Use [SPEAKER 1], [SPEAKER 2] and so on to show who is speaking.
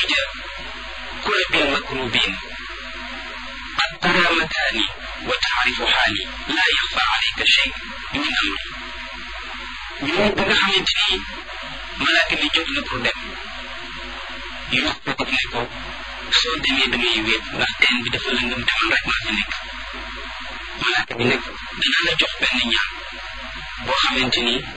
[SPEAKER 1] ja kurabil makrubin qad tara makaani wa taarifu xaali laa yaxfa alayka shay min amri ñoom ba nga xamante ni malaaka bi jóg na pour dem Yuusuf daf ne ko soo demee damay wéet ndax teen bi dafa lëndëm te man rek maa fi nekk malaaka bi nag dana la jox benn ñaan boo xamante ni